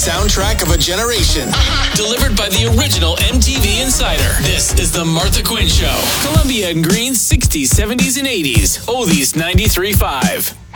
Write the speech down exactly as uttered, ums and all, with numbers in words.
soundtrack of a generation. Delivered by the original M T V Insider. This is The Martha Quinn Show. Columbia and Green's sixties, seventies, and eighties. Oldies ninety-three point five.